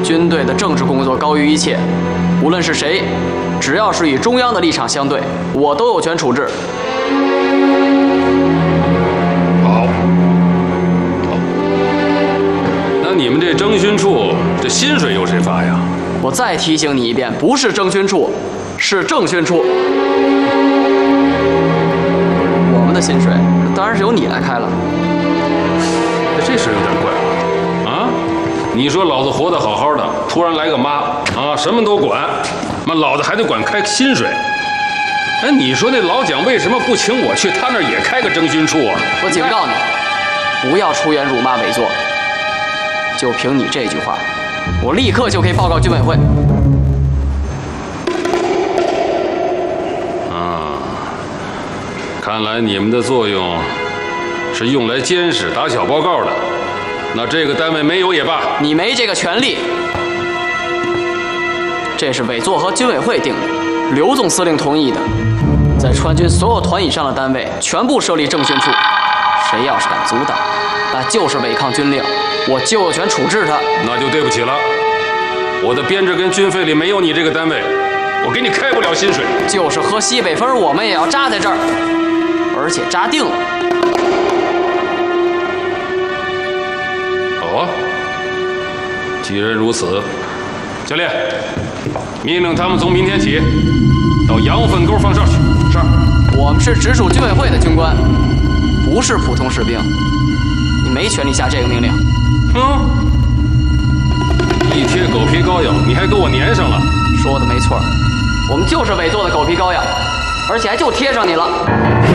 军队的政治工作高于一切，无论是谁，只要是与中央的立场相对，我都有权处置。 好，那你们这征询处这薪水由谁发呀？ 我再提醒你一遍，不是征询处，是政训处。我们的薪水当然是由你来开了。 这事有点怪啊！你说老子活得好好的，突然来个妈啊，什么都管，妈老子还得管开薪水。哎，你说那老蒋为什么不请我去他那儿也开个征询处啊？ 我警告你，不要出言辱骂伪作。就凭你这句话，我立刻就可以报告军委会。 看来你们的作用是用来监视、打小报告的。那这个单位没有也罢， 你没这个权利。这是委座和军委会定的，刘总司令同意的。在川军所有团以上的单位，全部设立政训处。谁要是敢阻挡，那就是违抗军令，我就有权处置他。 那就对不起了，我的编制跟军费里没有你这个单位，我给你开不了薪水。 就是喝西北风，我们也要扎在这儿，而且扎定了。 好啊，既然如此，教练，命令他们从明天起到羊粪沟放哨去。是。 我们是直属军委会的军官，不是普通士兵，你没权利下这个命令。 一贴狗皮膏药，你还给我粘上了。 说的没错，我们就是委座的狗皮膏药，而且还就贴上你了。